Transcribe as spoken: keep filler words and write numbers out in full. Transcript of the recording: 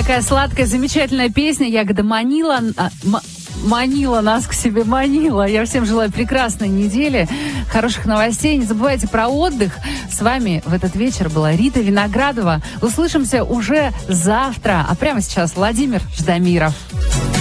Такая сладкая, замечательная песня. Ягода манила, а, м- манила нас к себе, манила. Я всем желаю прекрасной недели, хороших новостей. Не забывайте про отдых. С вами в этот вечер была Рита Виноградова. Услышимся уже завтра. А прямо сейчас Владимир Ждамиров.